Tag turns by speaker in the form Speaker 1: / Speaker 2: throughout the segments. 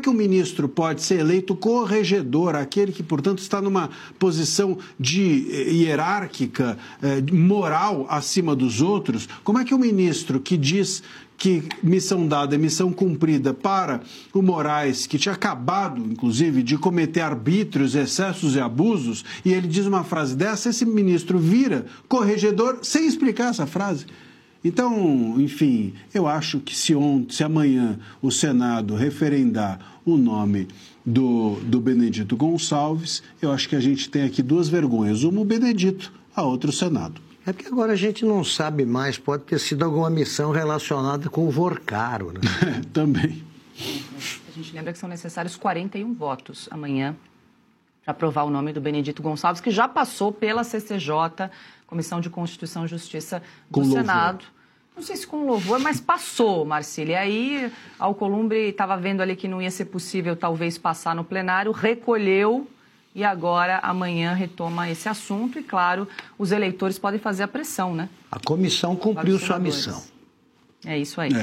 Speaker 1: que um ministro pode ser eleito corregedor, aquele que, portanto, está numa posição de hierárquica, moral acima dos outros? Como é que um ministro que diz que missão dada é missão cumprida para o Moraes, que tinha acabado, inclusive, de cometer arbítrios, excessos e abusos, e ele diz uma frase dessa, esse ministro vira corregedor sem explicar essa frase? Então, enfim, eu acho que se amanhã o Senado referendar o nome do Benedito Gonçalves, eu acho que a gente tem aqui duas vergonhas, uma o Benedito, a outra o Senado.
Speaker 2: É porque agora a gente não sabe mais, pode ter sido alguma missão relacionada com o Vorcaro, né?
Speaker 1: Também.
Speaker 3: A gente lembra que são necessários 41 votos amanhã para aprovar o nome do Benedito Gonçalves, que já passou pela CCJ, Comissão de Constituição e Justiça do Senado. Não sei se com louvor, mas passou, Marcília. E aí, Alcolumbre estava vendo ali que não ia ser possível talvez passar no plenário, recolheu e agora, amanhã, retoma esse assunto e, claro, os eleitores podem fazer a pressão, né?
Speaker 2: A comissão cumpriu sua missão.
Speaker 3: É isso aí.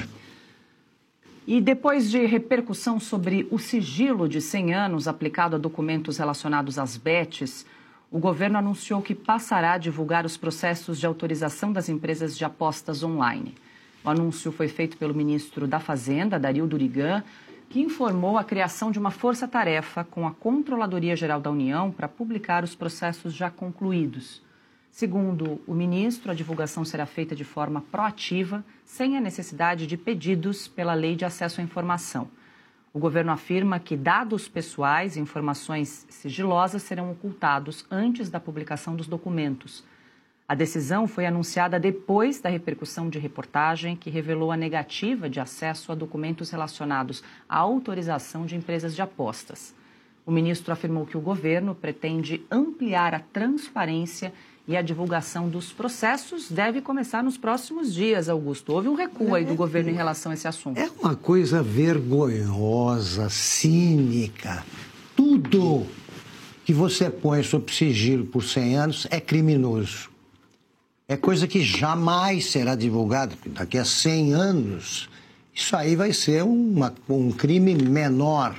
Speaker 3: E depois de repercussão sobre o sigilo de 100 anos aplicado a documentos relacionados às bets, o governo anunciou que passará a divulgar os processos de autorização das empresas de apostas online. O anúncio foi feito pelo ministro da Fazenda, Dario Durigan, que informou a criação de uma força-tarefa com a Controladoria Geral da União para publicar os processos já concluídos. Segundo o ministro, a divulgação será feita de forma proativa, sem a necessidade de pedidos pela Lei de Acesso à Informação. O governo afirma que dados pessoais e informações sigilosas serão ocultados antes da publicação dos documentos. A decisão foi anunciada depois da repercussão de reportagem que revelou a negativa de acesso a documentos relacionados à autorização de empresas de apostas. O ministro afirmou que o governo pretende ampliar a transparência e a divulgação dos processos deve começar nos próximos dias, Augusto. Houve um recuo aí do governo em relação a esse assunto.
Speaker 2: É uma coisa vergonhosa, cínica. Tudo que você põe sob sigilo por 100 anos é criminoso. É coisa que jamais será divulgada. Daqui a 100 anos, isso aí vai ser um crime menor.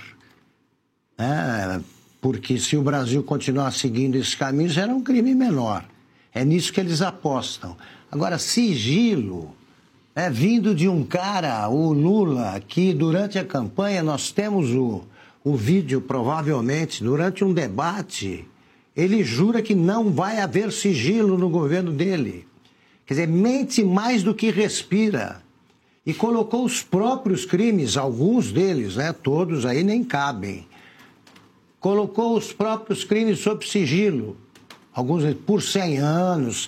Speaker 2: Né? Porque se o Brasil continuar seguindo esses caminhos, era um crime menor. É nisso que eles apostam. Agora, sigilo, vindo de um cara, o Lula, que durante a campanha nós temos o vídeo, provavelmente, durante um debate, ele jura que não vai haver sigilo no governo dele. Quer dizer, mente mais do que respira. E colocou os próprios crimes, alguns deles, todos aí nem cabem. Colocou os próprios crimes sob sigilo. Alguns por 100 anos,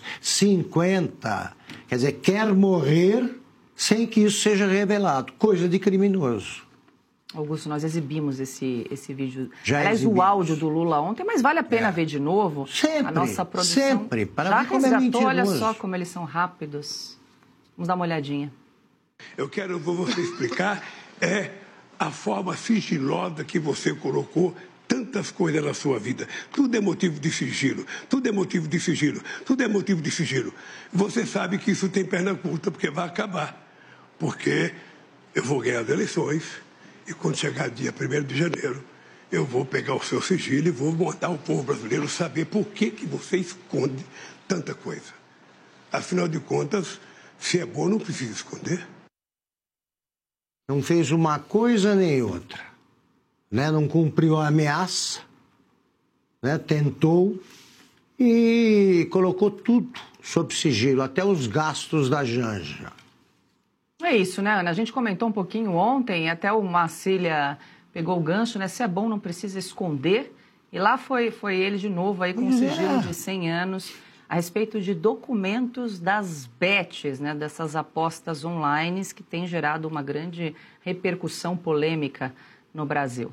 Speaker 2: 50. Quer dizer, quer morrer sem que isso seja revelado. Coisa de criminoso.
Speaker 3: Augusto, nós exibimos esse vídeo.
Speaker 2: Já
Speaker 3: Aliás,
Speaker 2: exibimos.
Speaker 3: O áudio do Lula ontem, mas vale a pena ver de novo.
Speaker 2: Sempre,
Speaker 3: a nossa produção
Speaker 2: sempre. Para
Speaker 3: já
Speaker 2: ver como é
Speaker 3: resgatou, olha
Speaker 2: mentiroso.
Speaker 3: só como eles são rápidos. Vamos dar uma olhadinha.
Speaker 4: Eu quero você explicar a forma sigilosa que você colocou tantas coisas na sua vida. Tudo é motivo de sigilo, tudo é motivo de sigilo, tudo é motivo de sigilo. Você sabe que isso tem perna curta, porque vai acabar. Porque eu vou ganhar as eleições e quando chegar dia 1º de janeiro, eu vou pegar o seu sigilo e vou mandar o povo brasileiro saber por que você esconde tanta coisa. Afinal de contas, se é bom, não precisa esconder.
Speaker 2: Não fez uma coisa nem outra. Não cumpriu a ameaça, tentou e colocou tudo sob sigilo, até os gastos da Janja.
Speaker 3: É isso, né, Ana? A gente comentou um pouquinho ontem, até o Marcília pegou o gancho, né? Se é bom, não precisa esconder. E lá foi ele de novo aí com um sigilo de 100 anos a respeito de documentos das bets, né? Dessas apostas online que tem gerado uma grande repercussão polêmica no Brasil.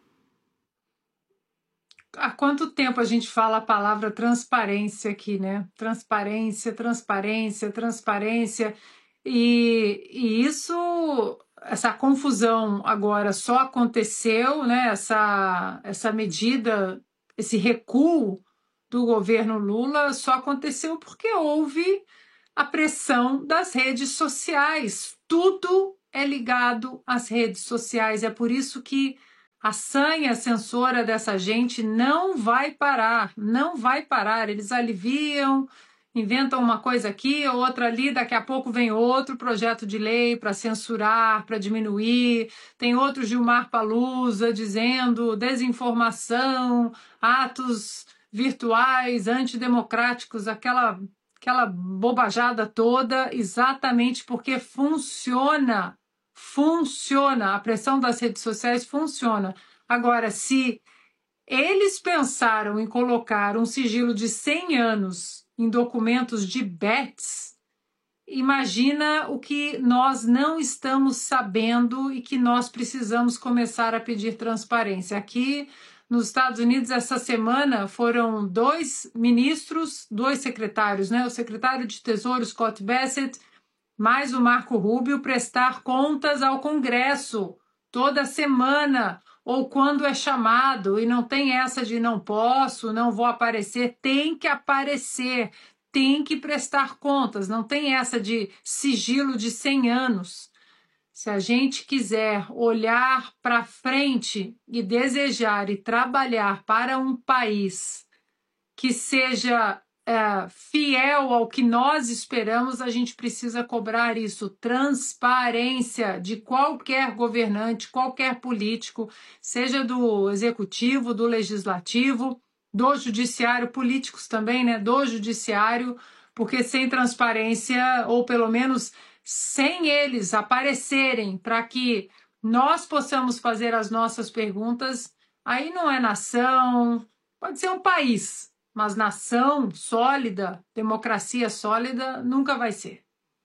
Speaker 5: Há quanto tempo a gente fala a palavra transparência aqui, né? Transparência, transparência, transparência. E essa confusão agora só aconteceu, né? Essa medida, esse recuo do governo Lula só aconteceu porque houve a pressão das redes sociais. Tudo é ligado às redes sociais. É por isso que A sanha censora dessa gente não vai parar, não vai parar. Eles aliviam, inventam uma coisa aqui, outra ali, daqui a pouco vem outro projeto de lei para censurar, para diminuir. Tem outro Gilmar Palusa dizendo desinformação, atos virtuais, antidemocráticos, aquela bobajada toda, exatamente porque funciona. A pressão das redes sociais funciona. Agora, se eles pensaram em colocar um sigilo de 100 anos em documentos de bets, imagina o que nós não estamos sabendo e que nós precisamos começar a pedir transparência. Aqui nos Estados Unidos, essa semana, foram 2 ministros, 2 secretários, né? O secretário de Tesouro, Scott Bassett, mais o Marco Rubio, prestar contas ao Congresso toda semana, ou quando é chamado, e não tem essa de não posso, não vou aparecer, tem que aparecer, tem que prestar contas, não tem essa de sigilo de 100 anos. Se a gente quiser olhar para frente e desejar e trabalhar para um país que seja fiel ao que nós esperamos, a gente precisa cobrar isso, transparência de qualquer governante, qualquer político, seja do executivo, do legislativo, do judiciário, políticos também, né, do judiciário, porque sem transparência, ou pelo menos sem eles aparecerem para que nós possamos fazer as nossas perguntas, aí não é nação, pode ser um país, mas nação sólida, democracia sólida, nunca vai ser.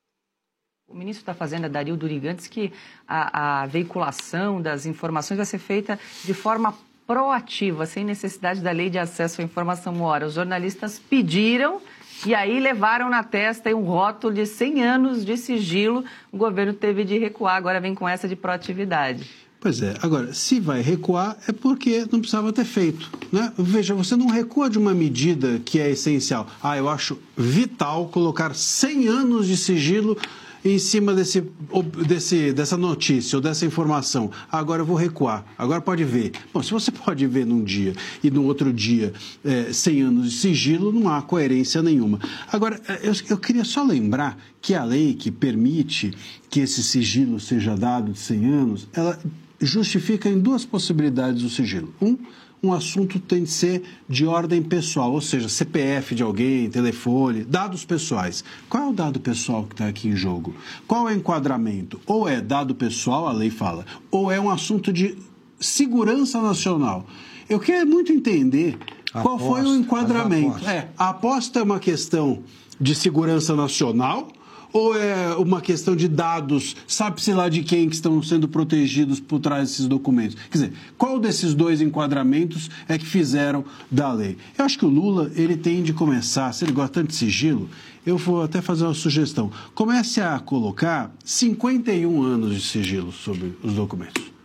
Speaker 3: O ministro da Fazenda, Dario Durigan, diz que a veiculação das informações vai ser feita de forma proativa, sem necessidade da lei de acesso à informação. Ora, os jornalistas pediram e aí levaram na testa um rótulo de 100 anos de sigilo. O governo teve de recuar, agora vem com essa de proatividade.
Speaker 1: Pois é. Agora, se vai recuar, é porque não precisava ter feito, né? Veja, você não recua de uma medida que é essencial. Eu acho vital colocar 100 anos de sigilo em cima dessa notícia ou dessa informação. Agora eu vou recuar. Agora pode ver. Bom, se você pode ver num dia e no outro dia 100 anos de sigilo, não há coerência nenhuma. Agora, eu queria só lembrar que a lei que permite que esse sigilo seja dado de 100 anos, ela justifica em 2 possibilidades o sigilo. Um assunto tem de ser de ordem pessoal, ou seja, CPF de alguém, telefone, dados pessoais. Qual é o dado pessoal que está aqui em jogo? Qual é o enquadramento? Ou é dado pessoal, a lei fala, ou é um assunto de segurança nacional. Eu quero muito entender qual foi o enquadramento. A aposta é uma questão de segurança nacional, ou é uma questão de dados, sabe-se lá de quem que estão sendo protegidos por trás desses documentos? Quer dizer, qual desses 2 enquadramentos é que fizeram da lei? Eu acho que o Lula, ele tem de começar, se ele gosta tanto de sigilo, eu vou até fazer uma sugestão. Comece a colocar 51 anos de sigilo sobre os documentos.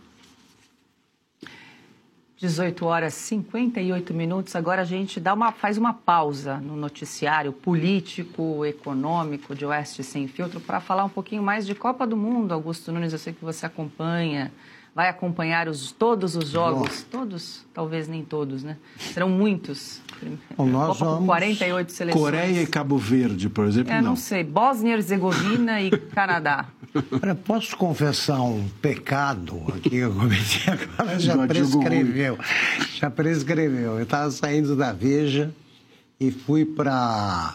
Speaker 3: 18h58. Agora a gente faz uma pausa no noticiário político, econômico de Oeste Sem Filtro para falar um pouquinho mais de Copa do Mundo. Augusto Nunes, eu sei que você acompanha, vai acompanhar todos os jogos. Todos? Talvez nem todos, né? Serão muitos.
Speaker 2: Nós vamos
Speaker 3: 48 seleções.
Speaker 1: Coreia e Cabo Verde, por exemplo,
Speaker 3: não sei. Bósnia, Herzegovina e Canadá.
Speaker 2: Posso confessar um pecado aqui que eu cometi agora? Já prescreveu. Eu estava saindo da Veja e fui para...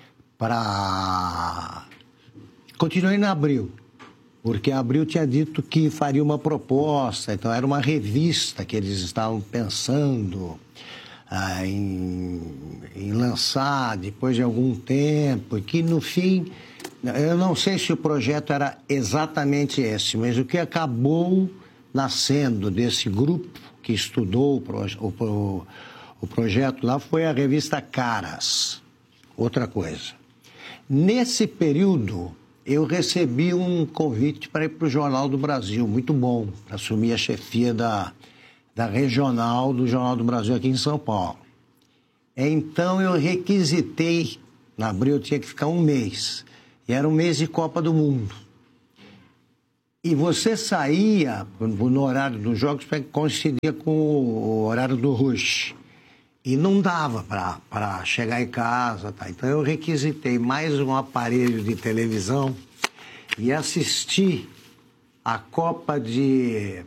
Speaker 2: Continuei na Abril, porque a Abril tinha dito que faria uma proposta, então era uma revista que eles estavam pensando em lançar depois de algum tempo, e que no fim, eu não sei se o projeto era exatamente esse, mas o que acabou nascendo desse grupo que estudou o projeto lá foi a revista Caras, outra coisa. Nesse período, eu recebi um convite para ir para o Jornal do Brasil, muito bom, para assumir a chefia da regional do Jornal do Brasil aqui em São Paulo. Então eu requisitei, na Abril eu tinha que ficar um mês, e era um mês de Copa do Mundo. E você saía no horário dos jogos para coincidir com o horário do rush. E não dava para chegar em casa. Tá? Então eu requisitei mais um aparelho de televisão e assisti a Copa de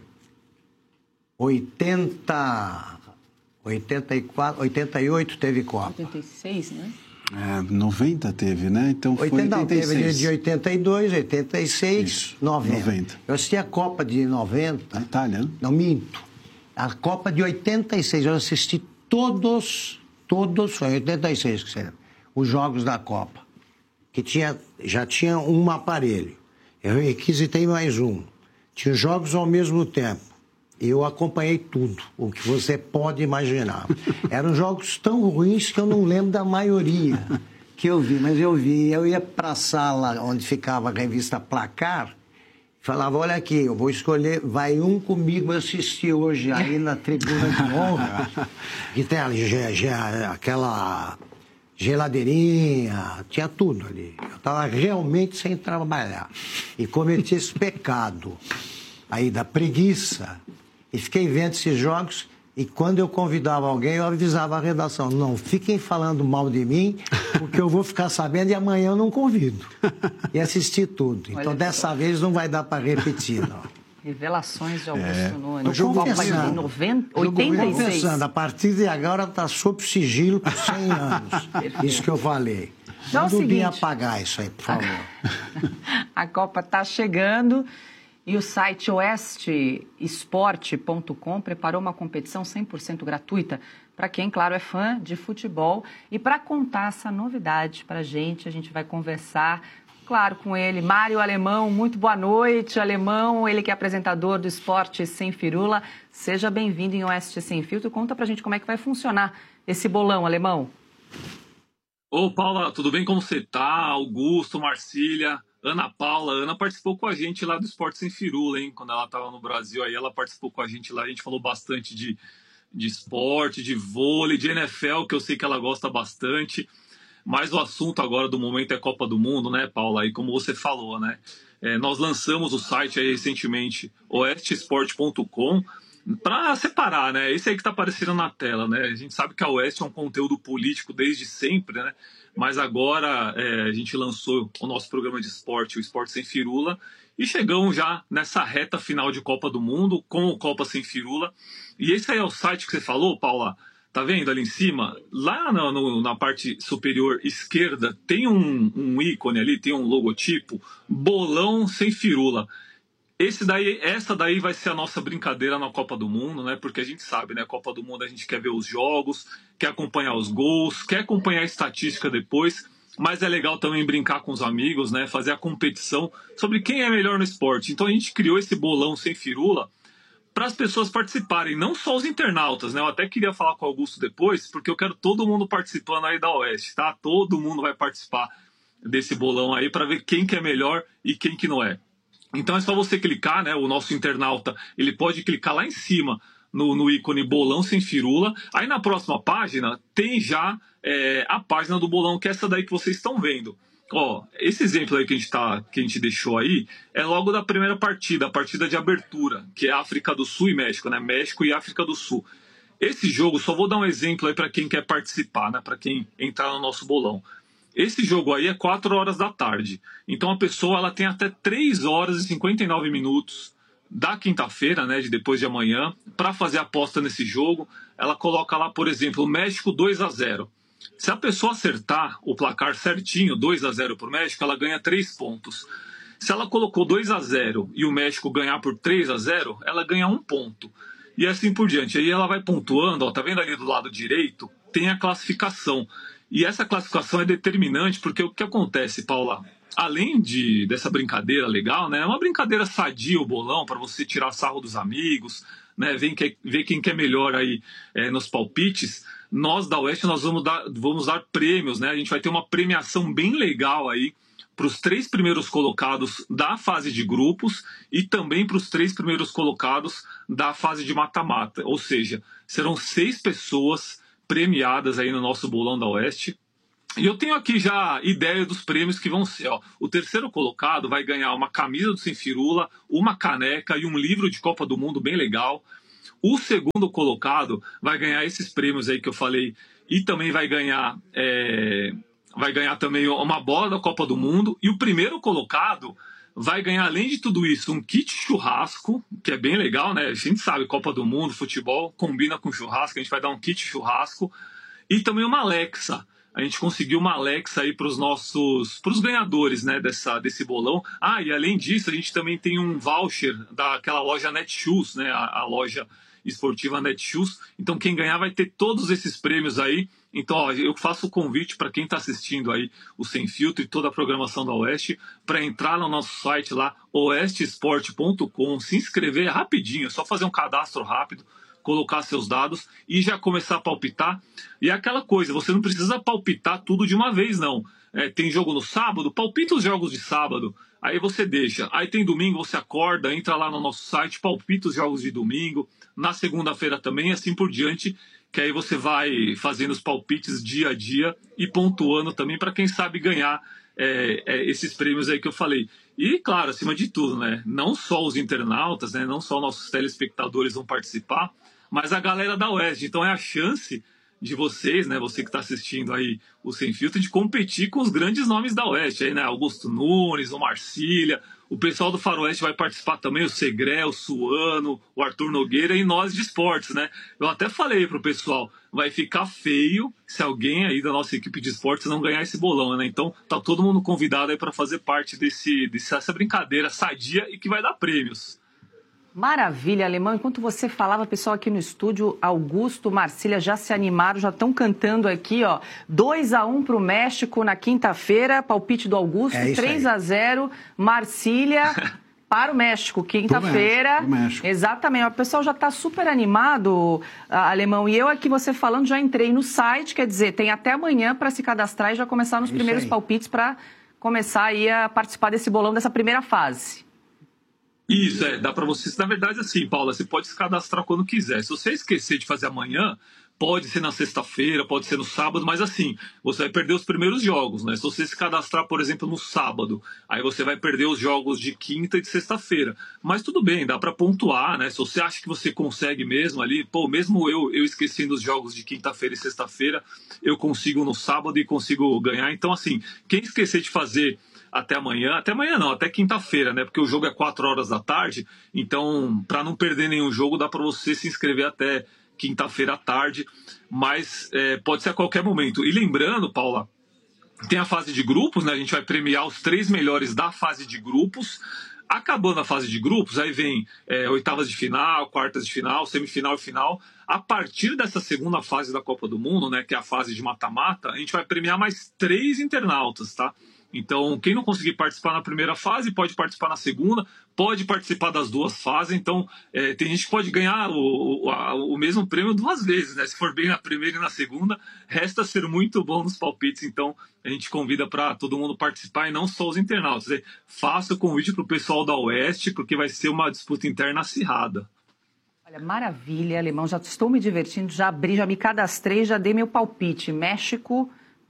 Speaker 2: 88 teve Copa.
Speaker 3: 86, né?
Speaker 1: 90 teve, né? Então foi
Speaker 2: 86. Teve de 82, 86,
Speaker 1: Isso,
Speaker 2: 90. Eu assisti a Copa de 90.
Speaker 1: Na Itália, né?
Speaker 2: Não, minto. A Copa de 86, eu assisti todos, foi 86 que seria, os jogos da Copa. Que já tinha um aparelho. Eu requisitei mais um. Tinha jogos ao mesmo tempo. Eu acompanhei tudo, o que você pode imaginar. Eram jogos tão ruins que eu não lembro da maioria que eu vi, mas eu vi. Eu ia para a sala onde ficava a revista Placar, falava, olha aqui, eu vou escolher, vai um comigo assistir hoje aí na tribuna de honra, que tem ali aquela geladeirinha, tinha tudo ali. Eu estava realmente sem trabalhar e cometi esse pecado aí da preguiça. E fiquei vendo esses jogos e quando eu convidava alguém, eu avisava a redação. Não fiquem falando mal de mim, porque eu vou ficar sabendo e amanhã eu não convido. E assisti tudo. Então, dessa vez, não vai dar para repetir, não.
Speaker 3: Revelações de Augusto Nunes.
Speaker 2: Eu
Speaker 3: Copa de 86.
Speaker 2: Confessando, a partir de agora está sob sigilo por 100 anos. Isso que eu falei.
Speaker 3: Então,
Speaker 2: Manda o Binho apagar isso aí, por favor.
Speaker 3: A Copa está chegando. E o site oestesporte.com preparou uma competição 100% gratuita para quem, claro, é fã de futebol. E para contar essa novidade para a gente vai conversar, claro, com ele, Mário Alemão. Muito boa noite, Alemão. Ele que é apresentador do Esporte Sem Firula. Seja bem-vindo em Oeste Sem Filtro. Conta para a gente como é que vai funcionar esse bolão, Alemão.
Speaker 6: Ô, Paula, tudo bem? Como você tá? Augusto, Marcília... Ana Paula, Ana participou com a gente lá do Esporte Sem Firula, hein? Quando ela estava no Brasil, aí ela participou com a gente lá, a gente falou bastante de esporte, de vôlei, de NFL, que eu sei que ela gosta bastante, mas o assunto agora do momento é Copa do Mundo, né, Paula? E como você falou, né? Nós lançamos o site aí recentemente, oestesporte.com, para separar, né? Esse aí que está aparecendo na tela, né? A gente sabe que a Oeste é um conteúdo político desde sempre, né? Mas agora a gente lançou o nosso programa de esporte, o Esporte Sem Firula, e chegamos já nessa reta final de Copa do Mundo, com o Copa Sem Firula. E esse aí é o site que você falou, Paula, tá vendo ali em cima? Lá na parte superior esquerda tem um ícone ali, tem um logotipo, Bolão Sem Firula. Essa daí vai ser a nossa brincadeira na Copa do Mundo, né? Porque a gente sabe, né? Copa do Mundo a gente quer ver os jogos, quer acompanhar os gols, quer acompanhar a estatística depois, mas é legal também brincar com os amigos, né? Fazer a competição sobre quem é melhor no esporte. Então a gente criou esse bolão sem firula para as pessoas participarem, não só os internautas, né? Eu até queria falar com o Augusto depois, porque eu quero todo mundo participando aí da Oeste, tá? Todo mundo vai participar desse bolão aí para ver quem que é melhor e quem que não é. Então é só você clicar, né? O nosso internauta, ele pode clicar lá em cima no ícone Bolão Sem Firula. Aí na próxima página tem já a página do bolão, que é essa daí que vocês estão vendo. Ó, esse exemplo aí que a gente deixou aí é logo da primeira partida, a partida de abertura, que é África do Sul e México, né? México e África do Sul. Esse jogo, só vou dar um exemplo aí para quem quer participar, né? Para quem entrar no nosso bolão. Esse jogo aí é 4 horas da tarde. Então a pessoa ela tem até 3 horas e 59 minutos da quinta-feira, né, de depois de amanhã, para fazer aposta nesse jogo. Ela coloca lá, por exemplo, o México 2-0. Se a pessoa acertar o placar certinho, 2-0 para o México, ela ganha 3 pontos. Se ela colocou 2-0 e o México ganhar por 3-0, ela ganha 1 ponto. E assim por diante. Aí ela vai pontuando, ó, tá vendo ali do lado direito? Tem a classificação. E essa classificação é determinante porque o que acontece, Paula? Além dessa brincadeira legal, né? É uma brincadeira sadia o bolão para você tirar sarro dos amigos, né? Ver quem que é melhor aí nos palpites. Nós da Oeste nós vamos dar prêmios, né? A gente vai ter uma premiação bem legal aí para os 3 primeiros colocados da fase de grupos e também para os 3 primeiros colocados da fase de mata-mata. Ou seja, serão 6 pessoas premiadas aí no nosso bolão da Oeste. E eu tenho aqui já ideia dos prêmios que vão ser. Ó. O terceiro colocado vai ganhar uma camisa do Sem Firula, uma caneca e um livro de Copa do Mundo bem legal. O segundo colocado vai ganhar esses prêmios aí que eu falei e também vai ganhar também uma bola da Copa do Mundo. E o primeiro colocado vai ganhar, além de tudo isso, um kit churrasco, que é bem legal, né? A gente sabe, Copa do Mundo, futebol, combina com churrasco, a gente vai dar um kit churrasco. E também uma Alexa. A gente conseguiu uma Alexa aí para os ganhadores, né, desse bolão. E além disso, a gente também tem um voucher daquela loja Netshoes, né, a loja esportiva Netshoes. Então, quem ganhar vai ter todos esses prêmios aí. Então, ó, eu faço o convite para quem está assistindo aí o Sem Filtro e toda a programação da Oeste para entrar no nosso site lá, oestesport.com, se inscrever rapidinho, é só fazer um cadastro rápido, colocar seus dados e já começar a palpitar. E é aquela coisa, você não precisa palpitar tudo de uma vez, não. Tem jogo no sábado, palpita os jogos de sábado, aí você deixa. Aí tem domingo, você acorda, entra lá no nosso site, palpita os jogos de domingo, na segunda-feira também, assim por diante, que aí você vai fazendo os palpites dia a dia e pontuando também para quem sabe ganhar esses prêmios aí que eu falei. E, claro, acima de tudo, né? Não só os internautas, né? Não só nossos telespectadores vão participar, mas a galera da Oeste. Então é a chance de vocês, né? Você que está assistindo aí o Sem Filtro, de competir com os grandes nomes da Oeste. Aí, né? Augusto Nunes, o Marcília, o pessoal do Faroeste vai participar também, o Segré, o Suano, o Arthur Nogueira e nós de esportes, né? Eu até falei pro pessoal, vai ficar feio se alguém aí da nossa equipe de esportes não ganhar esse bolão, né? Então tá todo mundo convidado aí para fazer parte dessa brincadeira sadia e que vai dar prêmios.
Speaker 3: Maravilha, Alemão. Enquanto você falava, pessoal aqui no estúdio, Augusto, Marcília já se animaram, já estão cantando aqui, ó. 2-1 para o México na quinta-feira, palpite do Augusto, 3-0, Marcília para o México, quinta-feira. Exatamente, o pessoal já está super animado, Alemão, e eu aqui, você falando, já entrei no site, quer dizer, tem até amanhã para se cadastrar e já começar nos primeiros palpites para começar aí a participar desse bolão, dessa primeira fase.
Speaker 6: Isso, dá para você, na verdade, assim, Paula, você pode se cadastrar quando quiser. Se você esquecer de fazer amanhã, pode ser na sexta-feira, pode ser no sábado, mas assim, você vai perder os primeiros jogos, né? Se você se cadastrar, por exemplo, no sábado, aí você vai perder os jogos de quinta e de sexta-feira. Mas tudo bem, dá para pontuar, né? Se você acha que você consegue mesmo ali, mesmo eu esquecendo os jogos de quinta-feira e sexta-feira, eu consigo no sábado e consigo ganhar. Então, assim, quem esquecer de fazer até amanhã não, até quinta-feira, né? Porque o jogo é 4 horas da tarde, então, para não perder nenhum jogo, dá para você se inscrever até quinta-feira à tarde, mas pode ser a qualquer momento. E lembrando, Paula, tem a fase de grupos, né? A gente vai premiar os 3 melhores da fase de grupos. Acabando a fase de grupos, aí vem oitavas de final, quartas de final, semifinal e final. A partir dessa segunda fase da Copa do Mundo, né, que é a fase de mata-mata, a gente vai premiar mais 3 internautas, tá? Então, quem não conseguir participar na primeira fase, pode participar na segunda, pode participar das 2 fases. Então, tem gente que pode ganhar o mesmo prêmio 2 vezes, né? Se for bem na primeira e na segunda, resta ser muito bom nos palpites. Então, a gente convida para todo mundo participar e não só os internautas. Faça o convite para o pessoal da Oeste, porque vai ser uma disputa interna acirrada.
Speaker 3: Olha, maravilha, Alemão. Já estou me divertindo, já me cadastrei, já dei meu palpite. México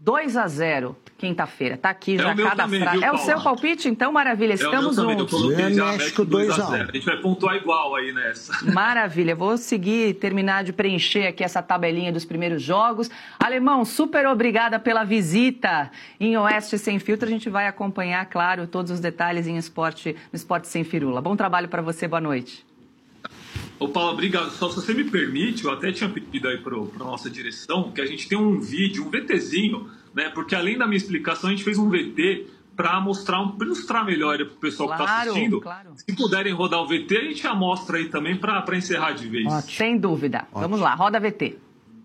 Speaker 3: 2-0, quinta-feira. Tá aqui já cadastrado. É o seu palpite? Então, maravilha, estamos juntos.
Speaker 6: Eu coloquei já México 2-0. A gente vai pontuar igual aí nessa.
Speaker 3: Maravilha, vou terminar de preencher aqui essa tabelinha dos primeiros jogos. Alemão, super obrigada pela visita em Oeste Sem Filtro. A gente vai acompanhar, claro, todos os detalhes no Esporte Sem Firula. Bom trabalho para você, boa noite.
Speaker 6: Ô, Paulo, obrigado. Só se você me permite, eu até tinha pedido aí para a nossa direção que a gente tem um vídeo, um VTzinho, né? Porque além da minha explicação, a gente fez um VT para ilustrar melhor para o pessoal que está assistindo. Claro. Se puderem rodar o VT, a gente já mostra aí também para encerrar de vez.
Speaker 3: Ótimo. Sem dúvida. Ótimo. Vamos lá, roda VT.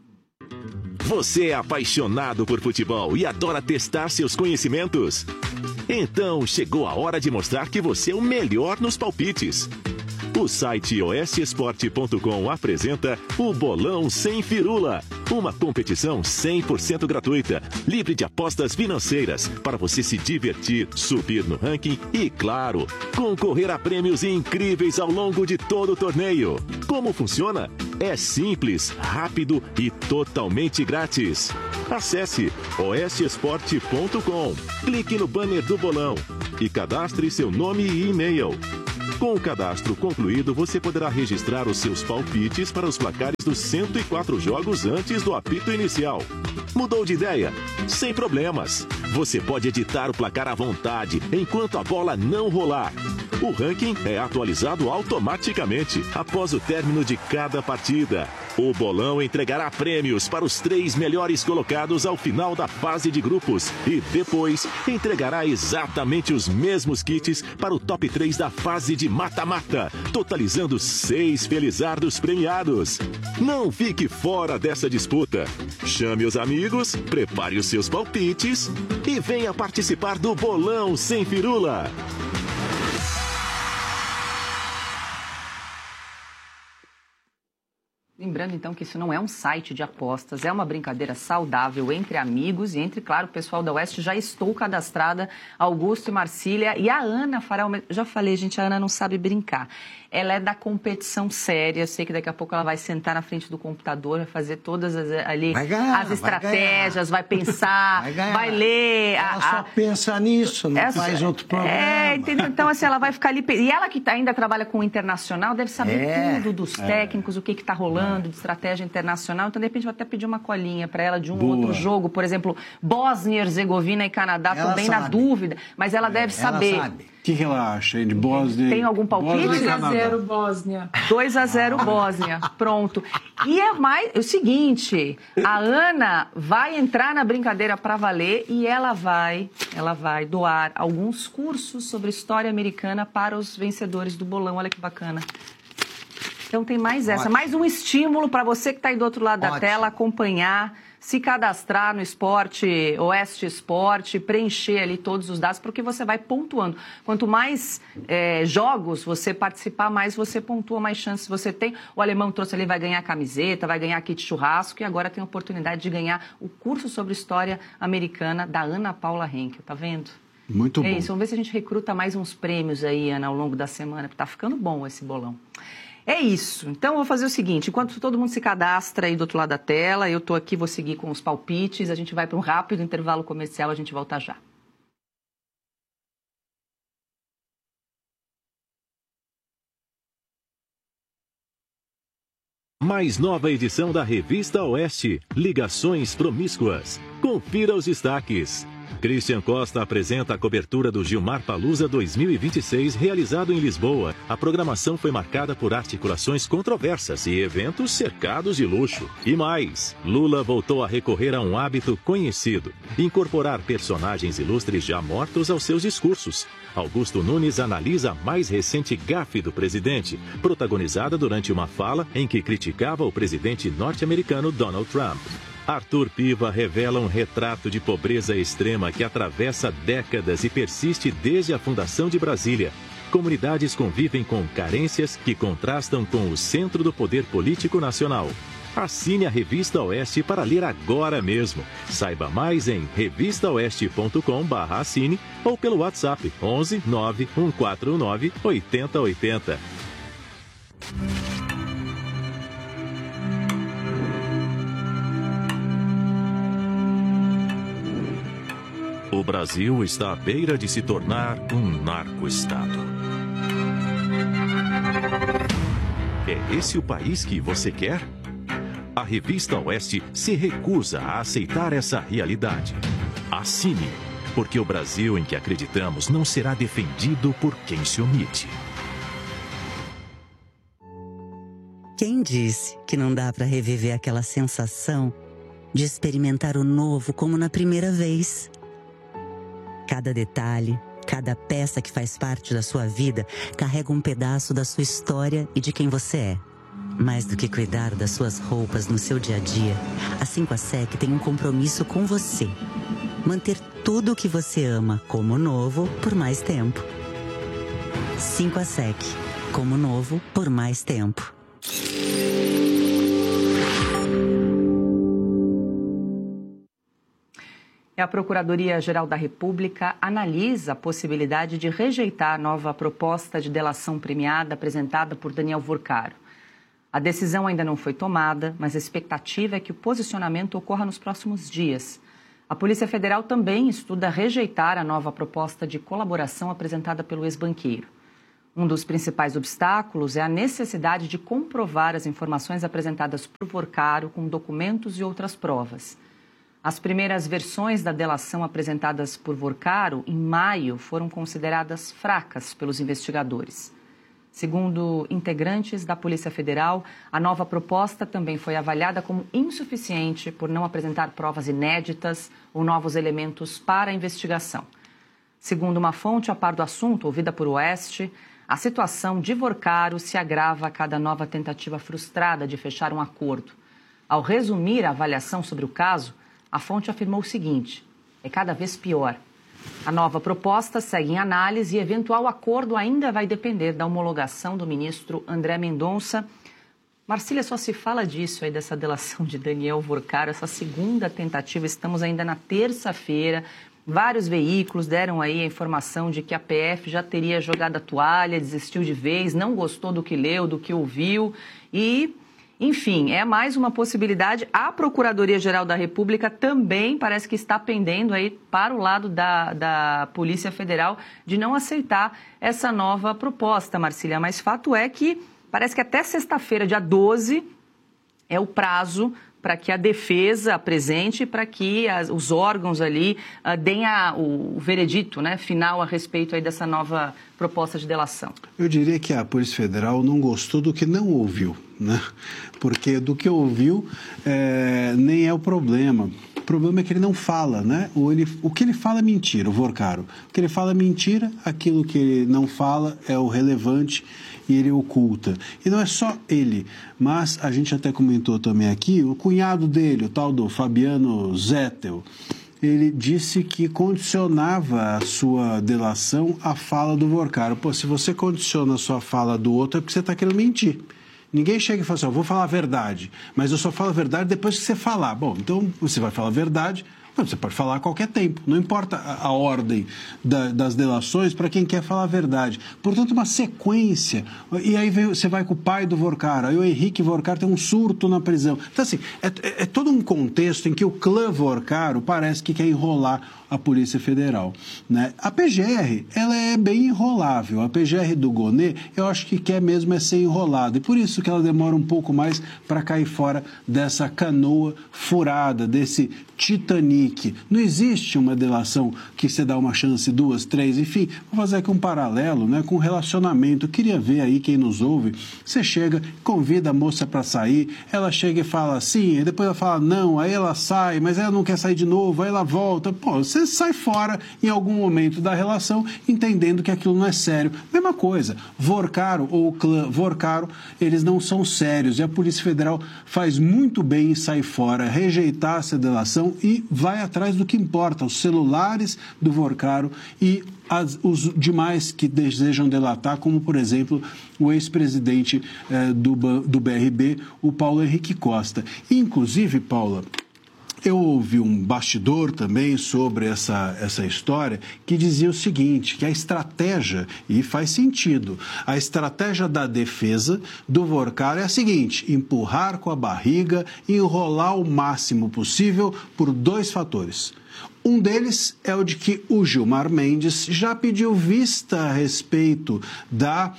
Speaker 7: Você é apaixonado por futebol e adora testar seus conhecimentos? Então chegou a hora de mostrar que você é o melhor nos palpites. O site oestesport.com apresenta o Bolão Sem Firula, uma competição 100% gratuita, livre de apostas financeiras, para você se divertir, subir no ranking e, claro, concorrer a prêmios incríveis ao longo de todo o torneio. Como funciona? É simples, rápido e totalmente grátis. Acesse oestesporte.com, clique no banner do bolão e cadastre seu nome e e-mail. Com o cadastro concluído, você poderá registrar os seus palpites para os placares dos 104 jogos antes do apito inicial. Mudou de ideia? Sem problemas. Você pode editar o placar à vontade enquanto a bola não rolar. O ranking é atualizado automaticamente após o término de cada partida. O bolão entregará prêmios para os 3 melhores colocados ao final da fase de grupos e depois entregará exatamente os mesmos kits para o top 3 da fase de mata-mata, totalizando 6 felizardos premiados. Não fique fora dessa disputa. Chame os amigos, prepare os seus palpites e venha participar do Bolão Sem Firula.
Speaker 3: Lembrando, então, que isso não é um site de apostas, é uma brincadeira saudável entre amigos e entre, claro, o pessoal da Oeste. Já estou cadastrada, Augusto e Marcília, e a Ana fará o... Já falei, gente, a Ana não sabe brincar. Ela é da competição séria, eu sei que daqui a pouco ela vai sentar na frente do computador, vai fazer todas as estratégias, vai pensar, vai ler.
Speaker 2: Ela só pensa nisso, não faz outro problema.
Speaker 3: Entendeu? Então, assim, ela vai ficar ali... E ela que ainda trabalha com o internacional, deve saber tudo dos técnicos, o que está rolando, de estratégia internacional. Então, de repente, vai até pedir uma colinha para ela de um outro jogo. Por exemplo, Bósnia, Herzegovina e Canadá, estou bem na dúvida, mas ela deve saber.
Speaker 1: Ela sabe. O que ela acha de Bósnia?
Speaker 3: Tem algum palpite?
Speaker 5: 2-0 Bósnia.
Speaker 3: 2-0 Bósnia. Pronto. E é o seguinte, a Ana vai entrar na brincadeira para valer e ela vai doar alguns cursos sobre história americana para os vencedores do bolão. Olha que bacana. Então tem mais essa, mais um estímulo para você que está aí do outro lado da tela acompanhar, se cadastrar no Esporte, Oeste Esporte, preencher ali todos os dados, porque você vai pontuando. Quanto mais jogos você participar, mais você pontua, mais chances você tem. O alemão trouxe ali, vai ganhar camiseta, vai ganhar kit churrasco e agora tem a oportunidade de ganhar o curso sobre história americana da Ana Paula Henkel, tá vendo?
Speaker 1: Muito bom.
Speaker 3: É isso, vamos ver se a gente recruta mais uns prêmios aí, Ana, ao longo da semana, porque tá ficando bom esse bolão. É isso. Então, eu vou fazer o seguinte, enquanto todo mundo se cadastra aí do outro lado da tela, eu estou aqui, vou seguir com os palpites, a gente vai para um rápido intervalo comercial, a gente volta já.
Speaker 7: Mais nova edição da Revista Oeste, Ligações Promíscuas. Confira os destaques. Christian Costa apresenta a cobertura do Gilmar Palusa 2026, realizado em Lisboa. A programação foi marcada por articulações controversas e eventos cercados de luxo. E mais, Lula voltou a recorrer a um hábito conhecido, incorporar personagens ilustres já mortos aos seus discursos. Augusto Nunes analisa a mais recente gafe do presidente, protagonizada durante uma fala em que criticava o presidente norte-americano Donald Trump. Arthur Piva revela um retrato de pobreza extrema que atravessa décadas e persiste desde a fundação de Brasília. Comunidades convivem com carências que contrastam com o centro do poder político nacional. Assine a Revista Oeste para ler agora mesmo. Saiba mais em revistaoeste.com/assine ou pelo WhatsApp 11 9149 8080. O Brasil está à beira de se tornar um narco-estado. É esse o país que você quer? A Revista Oeste se recusa a aceitar essa realidade. Assine, porque o Brasil em que acreditamos não será defendido por quem se omite.
Speaker 8: Quem disse que não dá para reviver aquela sensação de experimentar o novo como na primeira vez? Cada detalhe, cada peça que faz parte da sua vida carrega um pedaço da sua história e de quem você é. Mais do que cuidar das suas roupas no seu dia a dia, a 5ASEC tem um compromisso com você. Manter tudo o que você ama como novo por mais tempo. 5ASEC, como novo por mais tempo.
Speaker 3: A Procuradoria-Geral da República analisa a possibilidade de rejeitar a nova proposta de delação premiada apresentada por Daniel Vorcaro. A decisão ainda não foi tomada, mas a expectativa é que o posicionamento ocorra nos próximos dias. A Polícia Federal também estuda rejeitar a nova proposta de colaboração apresentada pelo ex-banqueiro. Um dos principais obstáculos é a necessidade de comprovar as informações apresentadas por Vorcaro com documentos e outras provas. As primeiras versões da delação apresentadas por Vorcaro, em maio, foram consideradas fracas pelos investigadores. Segundo integrantes da Polícia Federal, a nova proposta também foi avaliada como insuficiente por não apresentar provas inéditas ou novos elementos para a investigação. Segundo uma fonte a par do assunto, ouvida por Oeste, a situação de Vorcaro se agrava a cada nova tentativa frustrada de fechar um acordo. Ao resumir a avaliação sobre o caso, a fonte afirmou o seguinte: é cada vez pior. A nova proposta segue em análise e eventual acordo ainda vai depender da homologação do ministro André Mendonça. Marcília, só se fala disso aí, dessa delação de Daniel Vorcaro, essa segunda tentativa. Estamos ainda na terça-feira. Vários veículos deram aí a informação de que a PF já teria jogado a toalha, desistiu de vez, não gostou do que leu, do que ouviu e... Enfim, é mais uma possibilidade. A Procuradoria-Geral da República também parece que está pendendo aí para o lado da Polícia Federal de não aceitar essa nova proposta, Marcília. Mas fato é que parece que até sexta-feira, dia 12, é o prazo para que a defesa apresente, para que os órgãos ali deem o veredito, né, final a respeito aí dessa nova proposta de delação.
Speaker 1: Eu diria que a Polícia Federal não gostou do que não ouviu, né? Porque do que ouviu nem é o problema. O problema é que ele não fala, né? O que ele fala é mentira, o Vorcaro. O que ele fala é mentira, aquilo que ele não fala é o relevante e ele oculta. E não é só ele, mas a gente até comentou também aqui, o cunhado dele, o tal do Fabiano Zettel, ele disse que condicionava a sua delação à fala do Vorcaro. Pô, se você condiciona a sua fala do outro é porque você está querendo mentir. Ninguém chega e fala assim, eu vou falar a verdade, mas eu só falo a verdade depois que você falar. Bom, então você vai falar a verdade, você pode falar a qualquer tempo, não importa a ordem das delações para quem quer falar a verdade. Portanto, uma sequência. E aí você vai com o pai do Vorcaro, aí o Henrique Vorcaro tem um surto na prisão. Então, assim, é todo um contexto em que o clã Vorcaro parece que quer enrolar a Polícia Federal, né? A PGR, ela é bem enrolável. A PGR do Gonê, eu acho que quer mesmo ser enrolada. E por isso que ela demora um pouco mais para cair fora dessa canoa furada, desse Titanic. Não existe uma delação que você dá uma chance, 2, 3, enfim. Vou fazer aqui um paralelo, né, com relacionamento. Eu queria ver aí quem nos ouve. Você chega, convida a moça para sair, ela chega e fala sim, depois ela fala não, aí ela sai, mas ela não quer sair de novo, aí ela volta. Pô, você sai fora em algum momento da relação, entendendo que aquilo não é sério. Mesma coisa, Vorcaro ou o clã Vorcaro, eles não são sérios. E a Polícia Federal faz muito bem em sair fora, rejeitar essa delação e vai atrás do que importa, os celulares do Vorcaro e os demais que desejam delatar, como, por exemplo, o ex-presidente do BRB, o Paulo Henrique Costa. E, inclusive, Paula, eu ouvi um bastidor também sobre essa história que dizia o seguinte, que a estratégia, e faz sentido, a estratégia da defesa do Vorcaro é a seguinte, empurrar com a barriga e enrolar o máximo possível por 2 fatores. Um deles é o de que o Gilmar Mendes já pediu vista a respeito da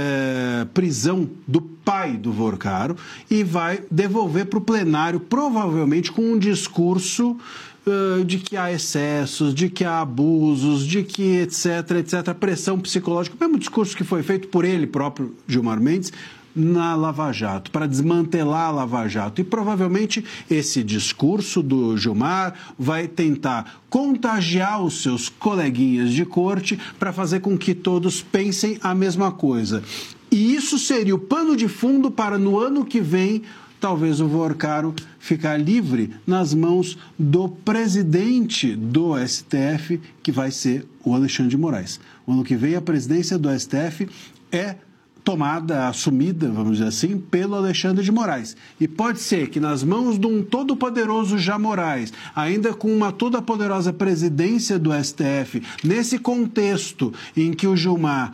Speaker 1: prisão do pai do Vorcaro e vai devolver para o plenário, provavelmente com um discurso de que há excessos, de que há abusos, de que etc, pressão psicológica, o mesmo discurso que foi feito por ele próprio, Gilmar Mendes, na Lava Jato, para desmantelar a Lava Jato. E provavelmente esse discurso do Gilmar vai tentar contagiar os seus coleguinhas de corte para fazer com que todos pensem a mesma coisa. E isso seria o pano de fundo para, no ano que vem, talvez o Vorcaro ficar livre nas mãos do presidente do STF, que vai ser o Alexandre de Moraes. O ano que vem a presidência do STF é tomada, assumida, vamos dizer assim, pelo Alexandre de Moraes. E pode ser que nas mãos de um todo-poderoso já Moraes, ainda com uma toda-poderosa presidência do STF, nesse contexto em que o Gilmar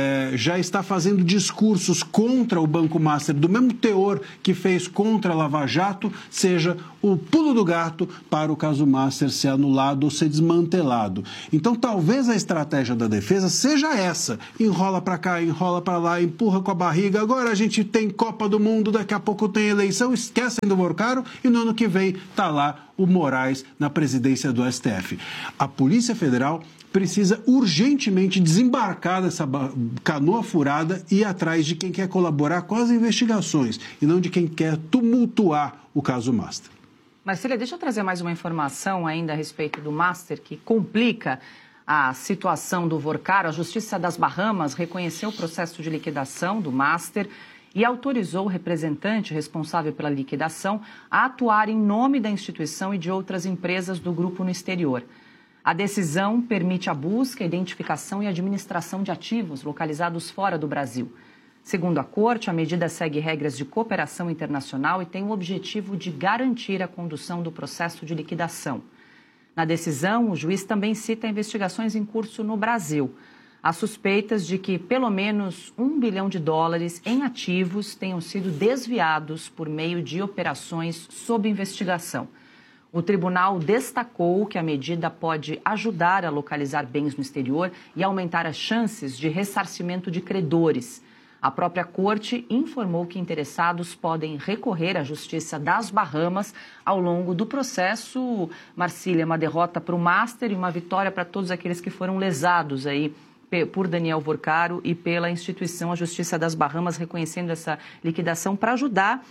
Speaker 1: já está fazendo discursos contra o Banco Master, do mesmo teor que fez contra a Lava Jato, seja o pulo do gato para o caso Master ser anulado ou ser desmantelado. Então, talvez a estratégia da defesa seja essa: enrola para cá, enrola para lá, empurra com a barriga. Agora a gente tem Copa do Mundo, daqui a pouco tem eleição, esquecem do Vorcaro e no ano que vem está lá o Moraes na presidência do STF. A Polícia Federal precisa urgentemente desembarcar dessa canoa furada e ir atrás de quem quer colaborar com as investigações e não de quem quer tumultuar o caso Master.
Speaker 3: Marcília, deixa eu trazer mais uma informação ainda a respeito do Master, que complica a situação do Vorcaro. A Justiça das Bahamas reconheceu o processo de liquidação do Master e autorizou o representante responsável pela liquidação a atuar em nome da instituição e de outras empresas do grupo no exterior. A decisão permite a busca, identificação e administração de ativos localizados fora do Brasil. Segundo a Corte, a medida segue regras de cooperação internacional e tem o objetivo de garantir a condução do processo de liquidação. Na decisão, o juiz também cita investigações em curso no Brasil. Há suspeitas de que pelo menos US$1 bilhão em ativos tenham sido desviados por meio de operações sob investigação. O tribunal destacou que a medida pode ajudar a localizar bens no exterior e aumentar as chances de ressarcimento de credores. A própria Corte informou que interessados podem recorrer à Justiça das Bahamas ao longo do processo. Marcília, uma derrota para o Master e uma vitória para todos aqueles que foram lesados aí por Daniel Vorcaro e pela instituição, a Justiça das Bahamas, reconhecendo essa liquidação para ajudar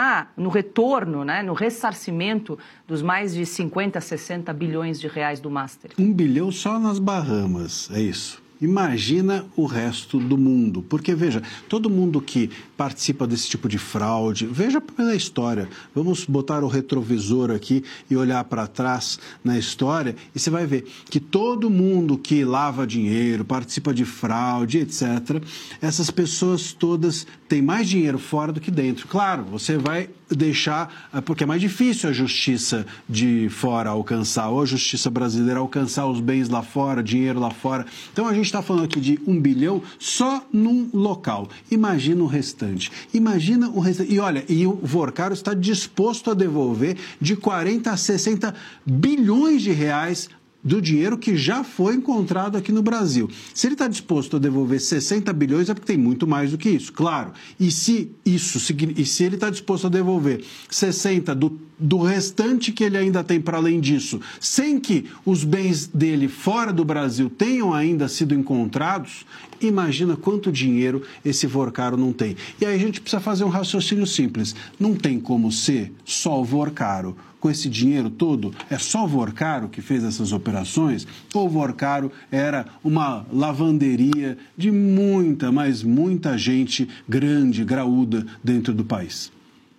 Speaker 3: no retorno, no ressarcimento dos mais de 50, 60 bilhões de reais do Master.
Speaker 1: 1 bilhão só nas Bahamas, é isso. Imagina o resto do mundo, porque veja, todo mundo que participa desse tipo de fraude, veja pela história, vamos botar o retrovisor aqui e olhar para trás na história e você vai ver que todo mundo que lava dinheiro, participa de fraude, etc., essas pessoas todas têm mais dinheiro fora do que dentro. Claro, você vai deixar, porque é mais difícil a justiça de fora alcançar, ou a justiça brasileira alcançar os bens lá fora, dinheiro lá fora. Então a gente está falando aqui de 1 bilhão só num local. Imagina o restante. Imagina o restante. E olha, e o Vorcaro está disposto a devolver de 40 a 60 bilhões de reais do dinheiro que já foi encontrado aqui no Brasil. Se ele está disposto a devolver 60 bilhões, é porque tem muito mais do que isso, claro. E se ele está disposto a devolver 60 do restante que ele ainda tem para além disso, sem que os bens dele fora do Brasil tenham ainda sido encontrados, imagina quanto dinheiro esse Vorcaro não tem. E aí a gente precisa fazer um raciocínio simples. Não tem como ser só o Vorcaro. Com esse dinheiro todo, é só o Vorcaro que fez essas operações? Ou o Vorcaro era uma lavanderia de muita, mas muita gente grande, graúda dentro do país?